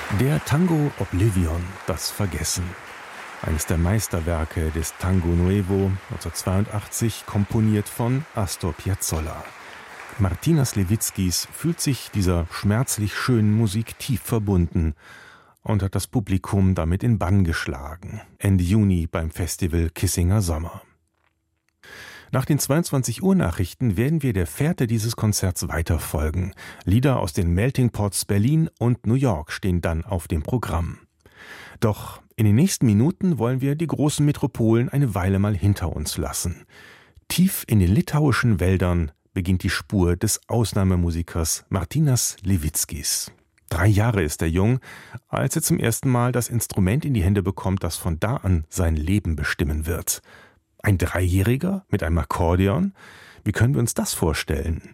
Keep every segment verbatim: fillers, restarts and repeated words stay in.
Der Tango Oblivion, das Vergessen. Eines der Meisterwerke des Tango Nuevo, neunzehnhundertzweiundachtzig, komponiert von Astor Piazzolla. Martina Sliwitskis fühlt sich dieser schmerzlich schönen Musik tief verbunden und hat das Publikum damit in Bann geschlagen. Ende Juni beim Festival Kissinger Sommer. Nach den zweiundzwanzig Uhr Nachrichten werden wir der Fährte dieses Konzerts weiterfolgen. Lieder aus den Melting Pots Berlin und New York stehen dann auf dem Programm. Doch in den nächsten Minuten wollen wir die großen Metropolen eine Weile mal hinter uns lassen. Tief in den litauischen Wäldern beginnt die Spur des Ausnahmemusikers Martynas Sliwitskis. Drei Jahre ist er jung, als er zum ersten Mal das Instrument in die Hände bekommt, das von da an sein Leben bestimmen wird. Ein Dreijähriger mit einem Akkordeon? Wie können wir uns das vorstellen?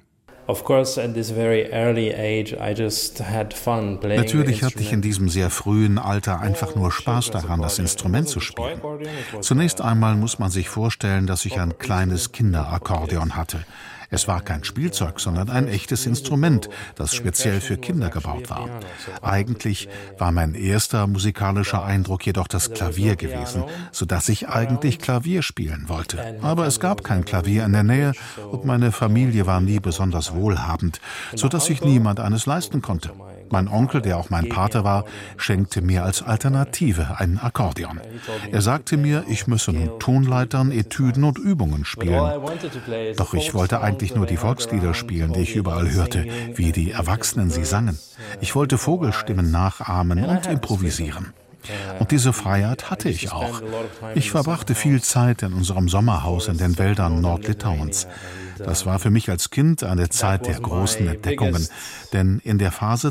Natürlich hatte ich in diesem sehr frühen Alter einfach nur Spaß daran, das Instrument zu spielen. Zunächst einmal muss man sich vorstellen, dass ich ein kleines Kinderakkordeon hatte. Es war kein Spielzeug, sondern ein echtes Instrument, das speziell für Kinder gebaut war. Eigentlich war mein erster musikalischer Eindruck jedoch das Klavier gewesen, sodass ich eigentlich Klavier spielen wollte. Aber es gab kein Klavier in der Nähe und meine Familie war nie besonders wohlhabend, sodass sich niemand eines leisten konnte. Mein Onkel, der auch mein Pate war, schenkte mir als Alternative ein Akkordeon. Er sagte mir, ich müsse nun Tonleitern, Etüden und Übungen spielen. Doch ich wollte eigentlich nur die Volkslieder spielen, die ich überall hörte, wie die Erwachsenen sie sangen. Ich wollte Vogelstimmen nachahmen und improvisieren. Und diese Freiheit hatte ich auch. Ich verbrachte viel Zeit in unserem Sommerhaus in den Wäldern Nordlitauens. Das war für mich als Kind eine Zeit der großen Entdeckungen, denn in der Phase